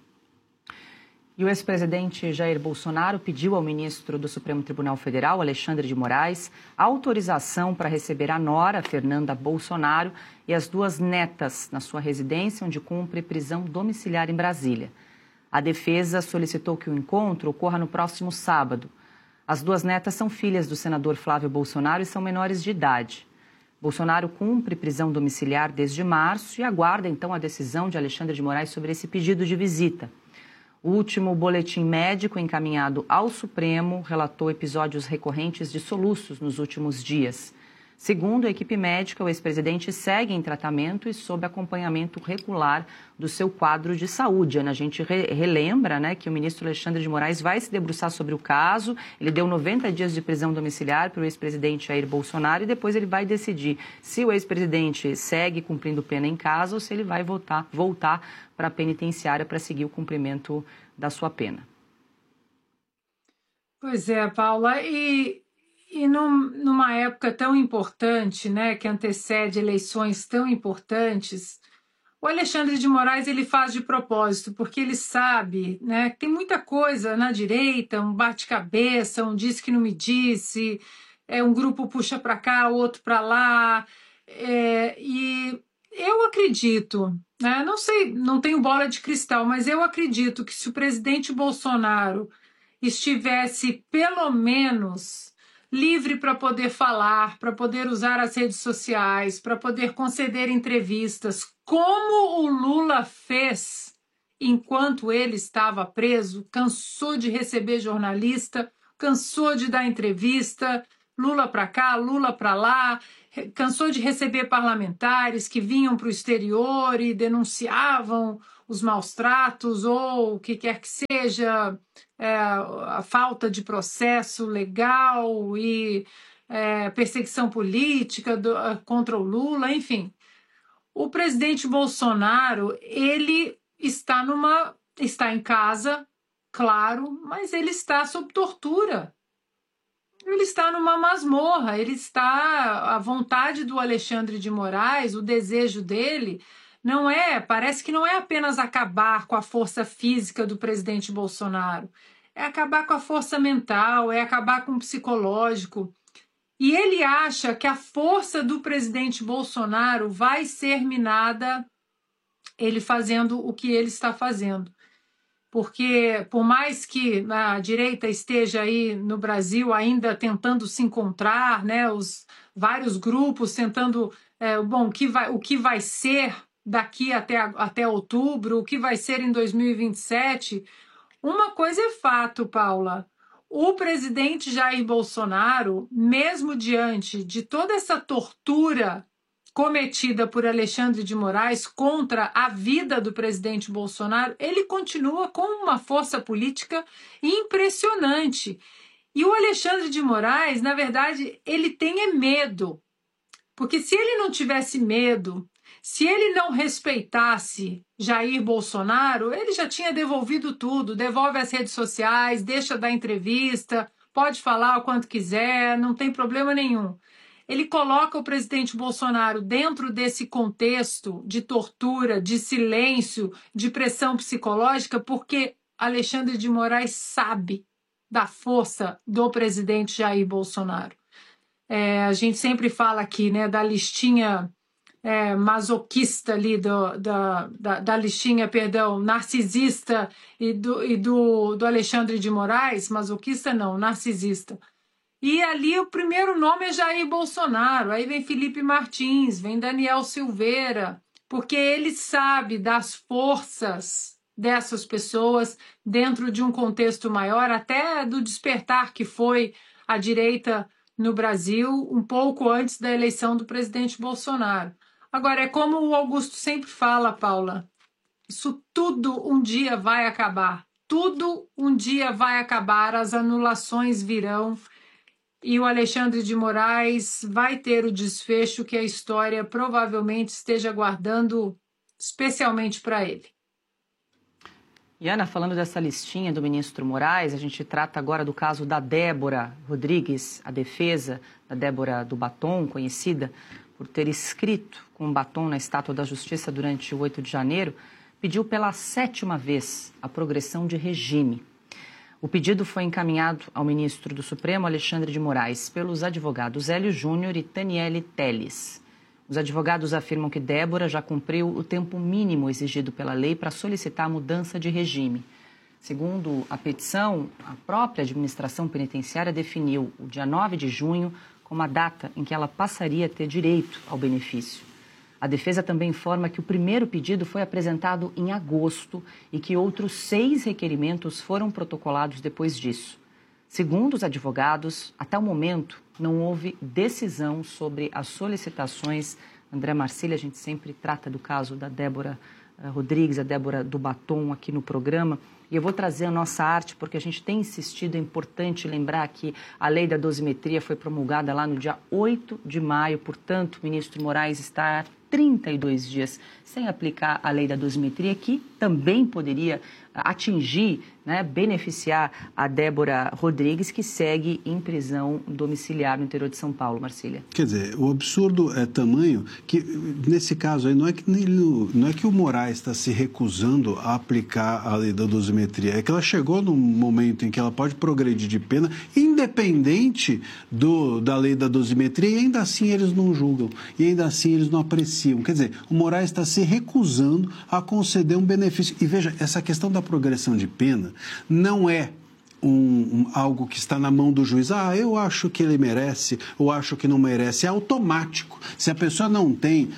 Speaker 3: E o ex-presidente Jair Bolsonaro pediu ao ministro do Supremo Tribunal Federal, Alexandre de Moraes, autorização para receber a nora, Fernanda Bolsonaro, e as 2 netas na sua residência, onde cumpre prisão domiciliar em Brasília. A defesa solicitou que o encontro ocorra no próximo sábado. As 2 netas são filhas do senador Flávio Bolsonaro e são menores de idade. Bolsonaro cumpre prisão domiciliar desde março e aguarda, então, a decisão de Alexandre de Moraes sobre esse pedido de visita. O último boletim médico encaminhado ao Supremo relatou episódios recorrentes de soluços nos últimos dias. Segundo a equipe médica, o ex-presidente segue em tratamento e sob acompanhamento regular do seu quadro de saúde. A gente relembra, que o ministro Alexandre de Moraes vai se debruçar sobre o caso. Ele deu 90 dias de prisão domiciliar para o ex-presidente Jair Bolsonaro e depois ele vai decidir se o ex-presidente segue cumprindo pena em casa ou se ele vai voltar para a penitenciária para seguir o cumprimento da sua pena.
Speaker 5: Pois é, Paula, e numa época tão importante, que antecede eleições tão importantes, o Alexandre de Moraes ele faz de propósito, porque ele sabe, que tem muita coisa na direita, um bate-cabeça, um disse que não me disse, um grupo puxa para cá, o outro para lá, e eu acredito, né? Não sei, não tenho bola de cristal, mas eu acredito que se o presidente Bolsonaro estivesse pelo menos livre para poder falar, para poder usar as redes sociais, para poder conceder entrevistas, como o Lula fez enquanto ele estava preso, cansou de receber jornalista, cansou de dar entrevista, Lula para cá, Lula para lá, cansou de receber parlamentares que vinham para o exterior e denunciavam os maus tratos ou o que quer que seja, a falta de processo legal e perseguição política contra o Lula, enfim. O presidente Bolsonaro, ele está em casa, claro, mas ele está sob tortura. Ele está numa masmorra, a vontade do Alexandre de Moraes, o desejo dele, parece que não é apenas acabar com a força física do presidente Bolsonaro, é acabar com a força mental, é acabar com o psicológico. E ele acha que a força do presidente Bolsonaro vai ser minada ele fazendo o que ele está fazendo. Porque, por mais que a direita esteja aí no Brasil ainda tentando se encontrar, né, os vários grupos tentando, o que vai ser daqui até outubro, o que vai ser em 2027, uma coisa é fato, Paula. O presidente Jair Bolsonaro, mesmo diante de toda essa tortura cometida por Alexandre de Moraes contra a vida do presidente Bolsonaro, ele continua com uma força política impressionante. E o Alexandre de Moraes, na verdade, ele tem medo. Porque se ele não tivesse medo, se ele não respeitasse Jair Bolsonaro, ele já tinha devolvido tudo, devolve as redes sociais, deixa dar entrevista, pode falar o quanto quiser, não tem problema nenhum. Ele coloca o presidente Bolsonaro dentro desse contexto de tortura, de silêncio, de pressão psicológica, porque Alexandre de Moraes sabe da força do presidente Jair Bolsonaro. A gente sempre fala aqui, né, da listinha masoquista ali, da listinha, narcisista e do Alexandre de Moraes, masoquista não, narcisista. E ali o primeiro nome é Jair Bolsonaro, aí vem Felipe Martins, vem Daniel Silveira, porque ele sabe das forças dessas pessoas dentro de um contexto maior, até do despertar que foi a direita no Brasil, um pouco antes da eleição do presidente Bolsonaro. Agora, é como o Augusto sempre fala, Paula, isso tudo um dia vai acabar, tudo um dia vai acabar, as anulações virão, e o Alexandre de Moraes vai ter o desfecho que a história provavelmente esteja guardando especialmente para ele.
Speaker 3: E Ana, falando dessa listinha do ministro Moraes, a gente trata agora do caso da Débora Rodrigues, a defesa da Débora do Batom, conhecida por ter escrito com um batom na Estátua da Justiça durante o 8 de janeiro, pediu pela 7ª vez a progressão de regime. O pedido foi encaminhado ao ministro do Supremo, Alexandre de Moraes, pelos advogados Hélio Júnior e Taniele Teles. Os advogados afirmam que Débora já cumpriu o tempo mínimo exigido pela lei para solicitar a mudança de regime. Segundo a petição, a própria administração penitenciária definiu o dia 9 de junho como a data em que ela passaria a ter direito ao benefício. A defesa também informa que o primeiro pedido foi apresentado em agosto e que outros 6 requerimentos foram protocolados depois disso. Segundo os advogados, até o momento não houve decisão sobre as solicitações. André Marcília, a gente sempre trata do caso da Débora Rodrigues, a Débora do Batom aqui no programa. E eu vou trazer a nossa arte porque a gente tem insistido, é importante lembrar que a lei da dosimetria foi promulgada lá no dia 8 de maio, portanto, o ministro Moraes está há 32 dias sem aplicar a lei da dosimetria, que também poderia atingir, né, beneficiar a Débora Rodrigues, que segue em prisão domiciliar no interior de São Paulo. Marcília.
Speaker 1: Quer dizer, o absurdo é tamanho que, nesse caso aí, não é que o Moraes está se recusando a aplicar a lei da dosimetria, é que ela chegou num momento em que ela pode progredir de pena, independente da lei da dosimetria, e ainda assim eles não julgam, e ainda assim eles não apreciam. Quer dizer, o Moraes está se recusando a conceder um benefício. E veja, essa questão da progressão de pena não é algo que está na mão do juiz. Eu acho que ele merece, eu acho que não merece. É automático. Se a pessoa não tem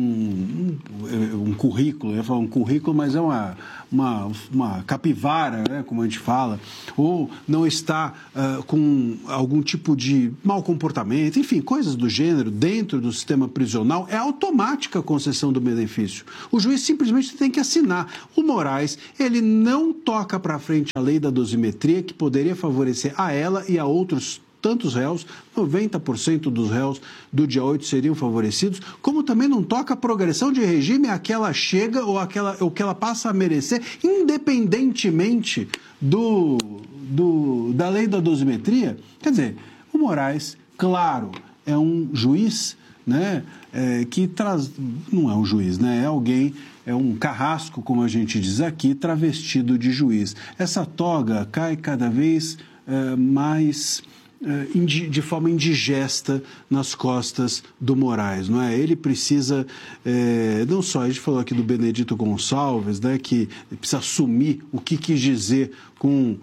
Speaker 1: um currículo, eu ia falar um currículo, mas é uma capivara, né, como a gente fala, ou não está com algum tipo de mau comportamento, enfim, coisas do gênero, dentro do sistema prisional, é automática a concessão do benefício. O juiz simplesmente tem que assinar. O Moraes, ele não toca para frente a lei da dosimetria, que poderia favorecer a ela e a outros tantos réus, 90% dos réus do dia 8 seriam favorecidos, como também não toca a progressão de regime a que ela chega ou que ela passa a merecer, independentemente da lei da dosimetria. Quer dizer, o Moraes, claro, é um juiz, né, que traz... Não é um juiz, né? É alguém... É um carrasco, como a gente diz aqui, travestido de juiz. Essa toga cai cada vez mais de forma indigesta nas costas do Moraes, não é? Ele precisa, não só, a gente falou aqui do Benedito Gonçalves, né, que precisa assumir o que quis dizer com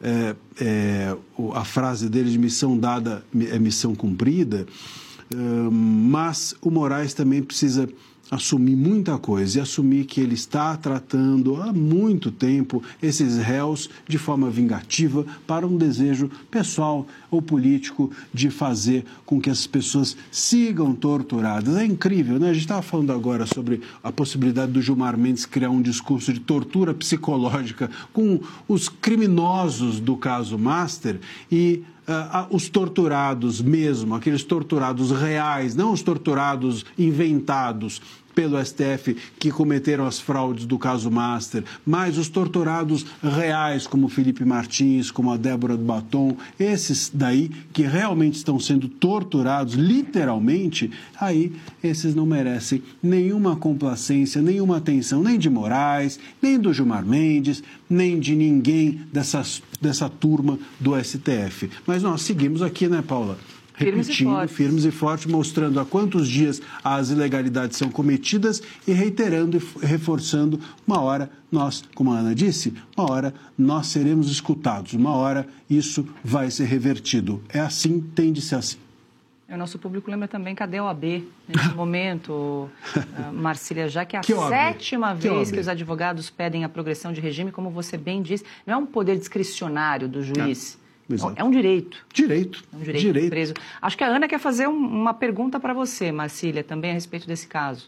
Speaker 1: a frase dele de missão dada é missão cumprida, mas o Moraes também precisa assumir muita coisa e assumir que ele está tratando há muito tempo esses réus de forma vingativa para um desejo pessoal ou político de fazer com que essas pessoas sigam torturadas. É incrível, né? A gente estava falando agora sobre a possibilidade do Gilmar Mendes criar um discurso de tortura psicológica com os criminosos do caso Master e os torturados mesmo, aqueles torturados reais, não os torturados inventados pelo STF que cometeram as fraudes do caso Master, mas os torturados reais, como Felipe Martins, como a Débora do Batom, esses daí que realmente estão sendo torturados, literalmente, aí esses não merecem nenhuma complacência, nenhuma atenção, nem de Moraes, nem do Gilmar Mendes, nem de ninguém dessa turma do STF. Mas nós seguimos aqui, né, Paula? Repetindo, firmes e fortes, mostrando há quantos dias as ilegalidades são cometidas e reiterando e reforçando, uma hora nós, como a Ana disse, uma hora nós seremos escutados, uma hora isso vai ser revertido. É assim, tem de ser assim.
Speaker 3: O nosso público lembra também, cadê a OAB nesse momento, Marcília, já que é a sétima vez que os advogados pedem a progressão de regime, como você bem disse, não é um poder discricionário do juiz. É um direito. É um direito preso. Acho que a Ana quer fazer uma pergunta para você, Marcília, também a respeito desse caso.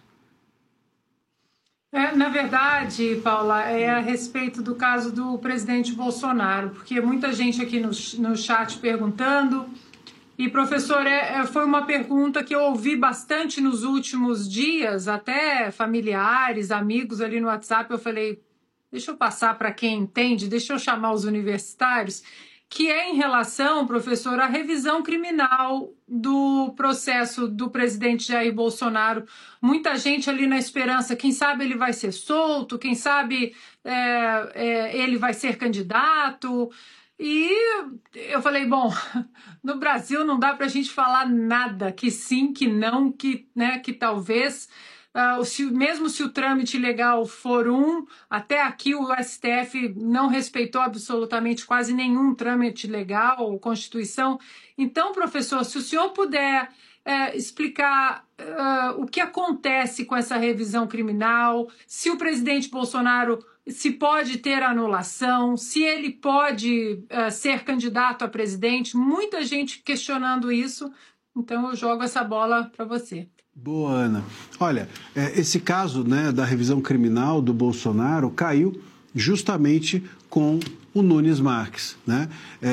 Speaker 5: Na verdade, Paula, é a respeito do caso do presidente Bolsonaro, porque muita gente aqui no chat perguntando. E, professor, foi uma pergunta que eu ouvi bastante nos últimos dias, até familiares, amigos ali no WhatsApp. Eu falei, deixa eu passar para quem entende, deixa eu chamar os universitários, que é em relação, professor, à revisão criminal do processo do presidente Jair Bolsonaro. Muita gente ali na esperança, quem sabe ele vai ser solto, quem sabe ele vai ser candidato. E eu falei, bom, no Brasil não dá para a gente falar nada, que sim, que não, que talvez... mesmo se o trâmite legal for até aqui o STF não respeitou absolutamente quase nenhum trâmite legal ou Constituição. Então, professor, se o senhor puder explicar o que acontece com essa revisão criminal, se o presidente Bolsonaro se pode ter anulação, se ele pode ser candidato a presidente, muita gente questionando isso, então eu jogo essa bola para você.
Speaker 1: Boa, Ana. Olha, esse caso, né, da revisão criminal do Bolsonaro caiu justamente com o Nunes Marques, né?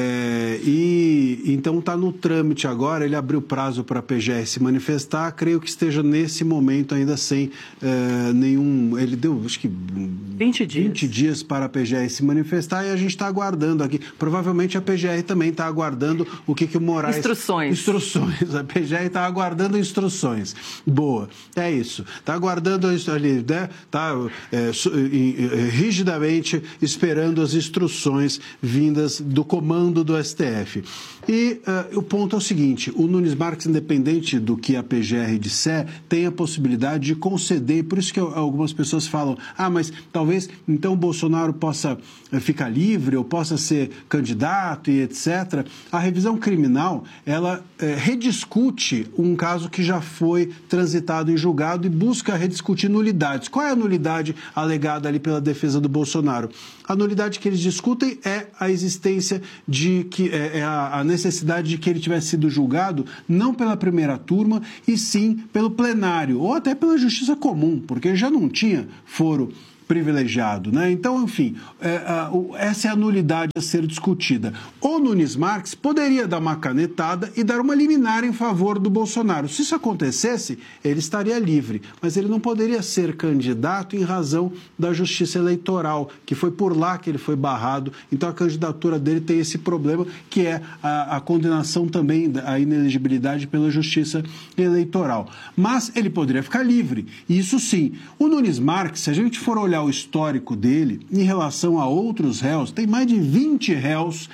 Speaker 1: E então está no trâmite agora, ele abriu prazo para a PGR se manifestar, creio que esteja nesse momento ainda sem nenhum... Ele deu, acho que 20 dias para a PGR se manifestar e a gente está aguardando aqui. Provavelmente a PGR também está aguardando o que o Moraes... Instruções. A PGR está aguardando instruções. Boa, é isso. Está aguardando ali, né? Está rigidamente esperando as instruções decisões vindas do comando do STF. E o ponto é o seguinte, o Nunes Marques, independente do que a PGR disser, tem a possibilidade de conceder, e por isso que algumas pessoas falam, mas talvez então o Bolsonaro possa ficar livre ou possa ser candidato e etc. A revisão criminal, ela rediscute um caso que já foi transitado em julgado e busca rediscutir nulidades. Qual é a nulidade alegada ali pela defesa do Bolsonaro? A nulidade que eles discutem é a existência de que a necessidade de que ele tivesse sido julgado não pela primeira turma e sim pelo plenário ou até pela justiça comum, porque já não tinha foro privilegiado, né? Então, enfim, essa é a nulidade a ser discutida. O Nunes Marques poderia dar uma canetada e dar uma liminar em favor do Bolsonaro. Se isso acontecesse, ele estaria livre, mas ele não poderia ser candidato em razão da Justiça Eleitoral, que foi por lá que ele foi barrado. Então, a candidatura dele tem esse problema, que é a condenação também, a inelegibilidade pela Justiça Eleitoral. Mas ele poderia ficar livre, isso sim. O Nunes Marques, se a gente for olhar o histórico dele em relação a outros réus, tem mais de 20 réus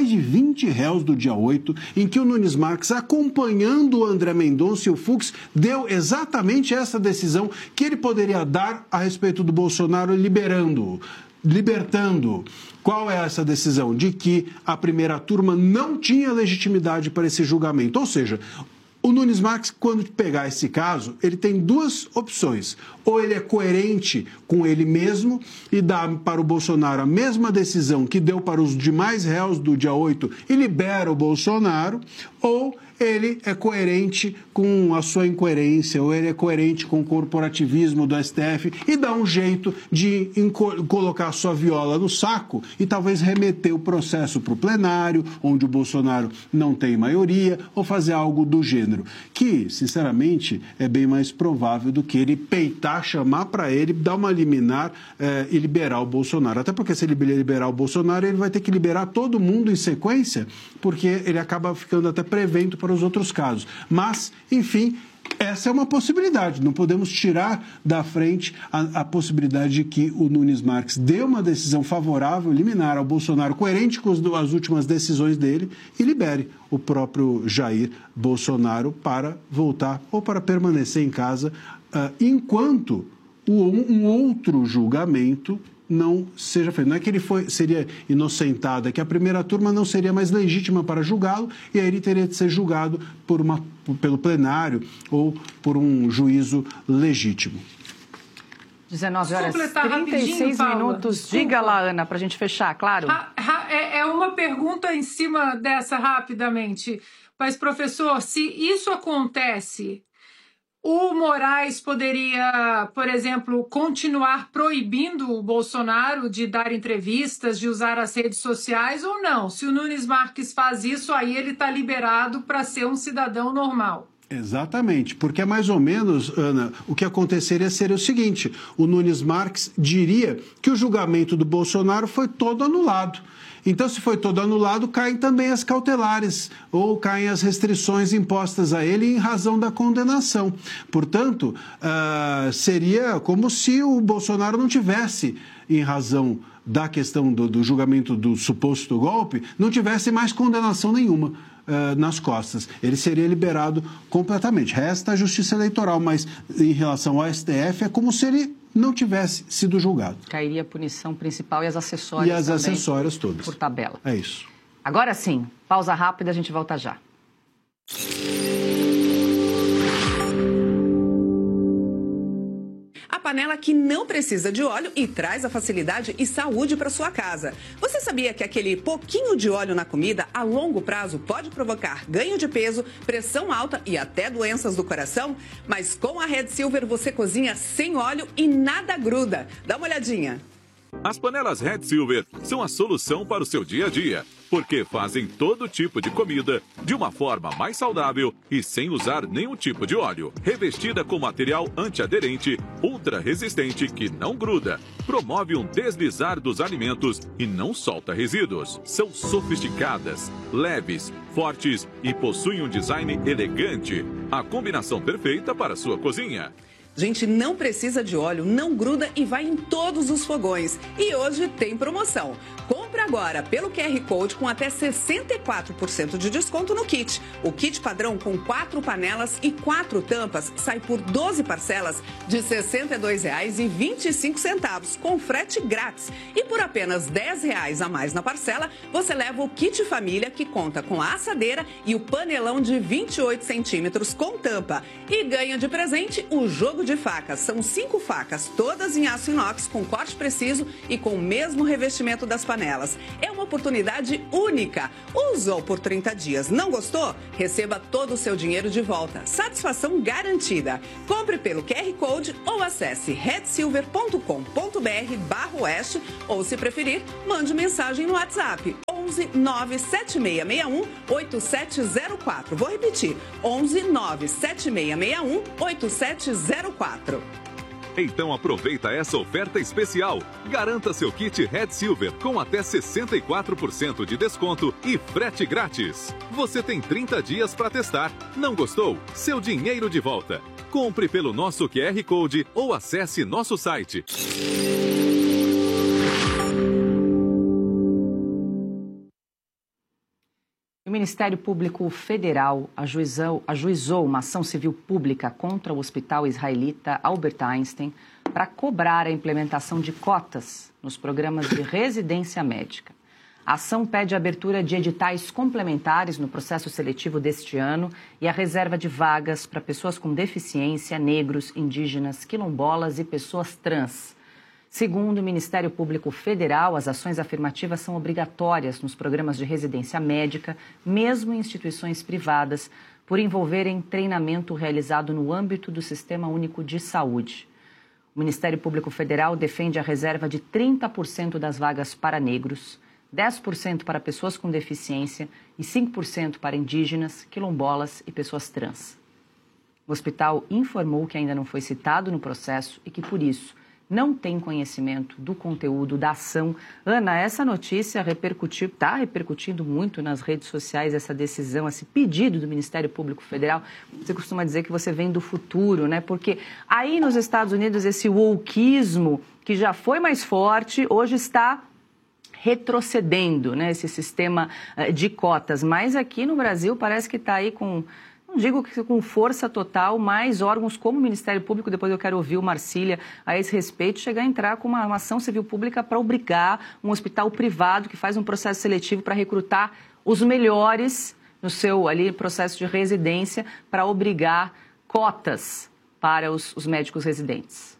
Speaker 1: do dia 8, em que o Nunes Marques, acompanhando o André Mendonça e o Fux, deu exatamente essa decisão que ele poderia dar a respeito do Bolsonaro, libertando. Qual é essa decisão? De que a primeira turma não tinha legitimidade para esse julgamento. Ou seja, o Nunes Marques, quando pegar esse caso, ele tem duas opções. Ou ele é coerente com ele mesmo e dá para o Bolsonaro a mesma decisão que deu para os demais réus do dia 8 e libera o Bolsonaro, ou ele é coerente com a sua incoerência, ou ele é coerente com o corporativismo do STF e dá um jeito de colocar a sua viola no saco e talvez remeter o processo para o plenário, onde o Bolsonaro não tem maioria, ou fazer algo do gênero, que, sinceramente, é bem mais provável do que ele peitar, chamar para ele, dar uma liminar e liberar o Bolsonaro. Até porque se ele liberar o Bolsonaro, ele vai ter que liberar todo mundo em sequência, porque ele acaba ficando até prevento para os outros casos. Mas, enfim, essa é uma possibilidade. Não podemos tirar da frente a possibilidade de que o Nunes Marques dê uma decisão favorável, liminar ao Bolsonaro, coerente com as últimas decisões dele, e libere o próprio Jair Bolsonaro para voltar ou para permanecer em casa enquanto um outro julgamento não seja feito. Não é que ele seria inocentado, é que a primeira turma não seria mais legítima para julgá-lo e aí ele teria de ser julgado pelo plenário ou por um juízo legítimo.
Speaker 3: 19 horas e 36 minutos. Desculpa. Diga lá, Ana, para a gente fechar, claro.
Speaker 5: É uma pergunta em cima dessa rapidamente. Mas, professor, se isso acontece, o Moraes poderia, por exemplo, continuar proibindo o Bolsonaro de dar entrevistas, de usar as redes sociais ou não? Se o Nunes Marques faz isso, aí ele está liberado para ser um cidadão normal.
Speaker 1: Exatamente, porque é mais ou menos, Ana, o que aconteceria seria o seguinte: o Nunes Marques diria que o julgamento do Bolsonaro foi todo anulado. Então, se foi todo anulado, caem também as cautelares ou caem as restrições impostas a ele em razão da condenação. Portanto, seria como se o Bolsonaro não tivesse, em razão da questão do julgamento do suposto golpe, não tivesse mais condenação nenhuma nas costas. Ele seria liberado completamente. Resta a Justiça Eleitoral, mas em relação ao STF é como se ele não tivesse sido julgado.
Speaker 3: Cairia a punição principal e as acessórias
Speaker 1: também. E as
Speaker 3: também,
Speaker 1: acessórias todas.
Speaker 3: Por tabela.
Speaker 1: É isso.
Speaker 3: Agora sim, pausa rápida, a gente volta já.
Speaker 9: A panela que não precisa de óleo e traz a facilidade e saúde para sua casa. Você sabia que aquele pouquinho de óleo na comida, a longo prazo, pode provocar ganho de peso, pressão alta e até doenças do coração? Mas com a Red Silver você cozinha sem óleo e nada gruda. Dá uma olhadinha.
Speaker 10: As panelas Red Silver são a solução para o seu dia a dia, porque fazem todo tipo de comida de uma forma mais saudável e sem usar nenhum tipo de óleo. Revestida com material antiaderente, ultra resistente que não gruda, promove um deslizar dos alimentos e não solta resíduos. São sofisticadas, leves, fortes e possuem um design elegante. A combinação perfeita para a sua cozinha.
Speaker 9: Gente, não precisa de óleo, não gruda e vai em todos os fogões. E hoje tem promoção. Compre Compre agora pelo QR Code com até 64% de desconto no kit. O kit padrão com 4 panelas e 4 tampas sai por 12 parcelas de R$ 62,25, com frete grátis. E por apenas R$ 10 a mais na parcela, você leva o kit família, que conta com a assadeira e o panelão de 28 centímetros com tampa. E ganha de presente o jogo de facas. São 5 facas, todas em aço inox, com corte preciso e com o mesmo revestimento das panelas. É uma oportunidade única. Usou por 30 dias, não gostou? Receba todo o seu dinheiro de volta. Satisfação garantida. Compre pelo QR Code ou acesse redsilver.com.br/oeste ou, se preferir, mande mensagem no WhatsApp 11 97661 8704. Vou repetir, 11 97661 8704.
Speaker 10: Então aproveita essa oferta especial. Garanta seu kit Red Silver com até 64% de desconto e frete grátis. Você tem 30 dias para testar. Não gostou? Seu dinheiro de volta. Compre pelo nosso QR Code ou acesse nosso site.
Speaker 3: O Ministério Público Federal ajuizou uma ação civil pública contra o hospital israelita Albert Einstein para cobrar a implementação de cotas nos programas de residência médica. A ação pede a abertura de editais complementares no processo seletivo deste ano e a reserva de vagas para pessoas com deficiência, negros, indígenas, quilombolas e pessoas trans. Segundo o Ministério Público Federal, as ações afirmativas são obrigatórias nos programas de residência médica, mesmo em instituições privadas, por envolverem treinamento realizado no âmbito do Sistema Único de Saúde. O Ministério Público Federal defende a reserva de 30% das vagas para negros, 10% para pessoas com deficiência e 5% para indígenas, quilombolas e pessoas trans. O hospital informou que ainda não foi citado no processo e que, por isso, não tem conhecimento do conteúdo da ação. Ana, essa notícia está repercutindo muito nas redes sociais, essa decisão, esse pedido do Ministério Público Federal. Você costuma dizer que você vem do futuro, né? Porque aí nos Estados Unidos esse wokeismo, que já foi mais forte, hoje está retrocedendo, né? Esse sistema de cotas. Mas aqui no Brasil parece que está aí com... Não digo que com força total, mas órgãos como o Ministério Público, depois eu quero ouvir o Marcília a esse respeito, chegar a entrar com uma ação civil pública para obrigar um hospital privado que faz um processo seletivo para recrutar os melhores no seu ali, processo de residência, para obrigar cotas para os médicos residentes.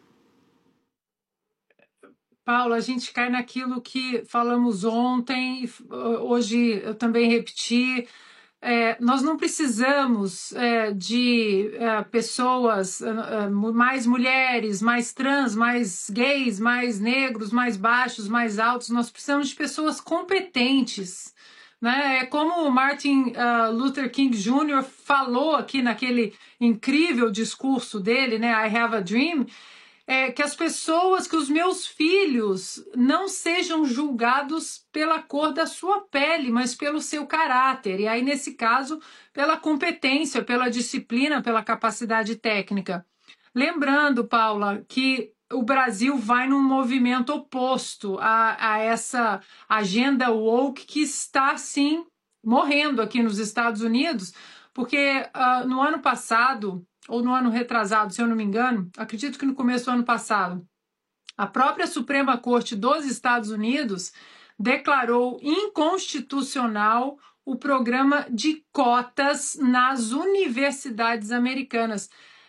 Speaker 5: Paulo, a gente cai naquilo que falamos ontem, hoje eu também repeti. Nós não precisamos de pessoas, mais mulheres, mais trans, mais gays, mais negros, mais baixos, mais altos. Nós precisamos de pessoas competentes, né? É como o Martin Luther King Jr. falou aqui naquele incrível discurso dele, né? I Have a Dream. Que as pessoas, que os meus filhos não sejam julgados pela cor da sua pele, mas pelo seu caráter. E aí, nesse caso, pela competência, pela disciplina, pela capacidade técnica. Lembrando, Paula, que o Brasil vai num movimento oposto a essa agenda woke que está, sim, morrendo aqui nos Estados Unidos, porque no ano passado... ou no ano retrasado, se eu não me engano, acredito que no começo do ano passado, a própria Suprema Corte dos Estados Unidos declarou inconstitucional o programa de cotas nas universidades americanas.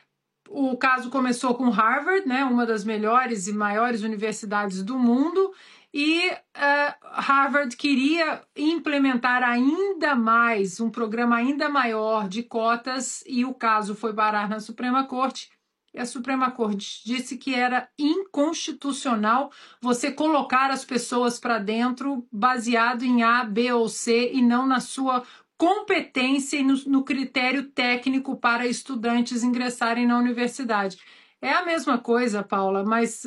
Speaker 5: O caso começou com Harvard, né, uma das melhores e maiores universidades do mundo, e Harvard queria implementar ainda mais, um programa ainda maior de cotas, e o caso foi parar na Suprema Corte. E a Suprema Corte disse que era inconstitucional você colocar as pessoas para dentro baseado em A, B ou C e não na sua competência e no critério técnico para estudantes ingressarem na universidade. É a mesma coisa, Paula, mas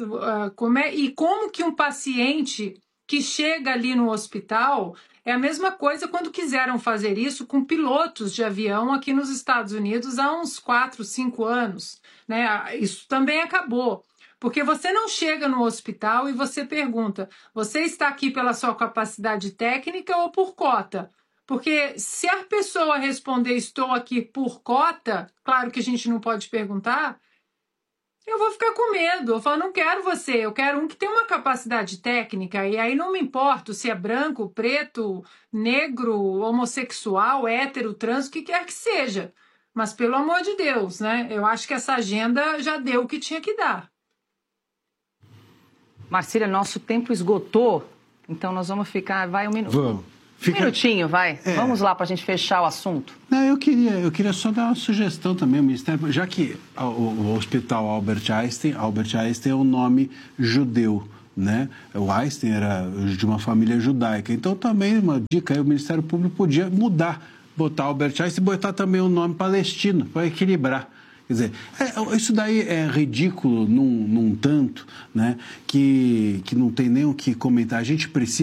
Speaker 5: como que um paciente que chega ali no hospital, é a mesma coisa quando quiseram fazer isso com pilotos de avião aqui nos Estados Unidos há uns 4, 5 anos, né? Isso também acabou. Porque você não chega no hospital e você pergunta, você está aqui pela sua capacidade técnica ou por cota? Porque se a pessoa responder estou aqui por cota, claro que a gente não pode perguntar, eu vou ficar com medo. Eu falo, não quero você, eu quero um que tem uma capacidade técnica, e aí não me importo se é branco, preto, negro, homossexual, hétero, trans, o que quer que seja. Mas, pelo amor de Deus, né? Eu acho que essa agenda já deu o que tinha que dar.
Speaker 3: Marcília, nosso tempo esgotou, então nós vamos ficar... Vai um minuto.
Speaker 1: Vamos.
Speaker 3: Um minutinho, vai. Vamos lá para a gente fechar o assunto.
Speaker 1: Não, eu queria só dar uma sugestão também ao Ministério, já que o Hospital Albert Einstein é um nome judeu, né? O Einstein era de uma família judaica. Então, também uma dica aí, o Ministério Público podia mudar, botar Albert Einstein e botar também um nome palestino, para equilibrar. Quer dizer, isso daí é ridículo num tanto, né? Que não tem nem o que comentar. A gente precisa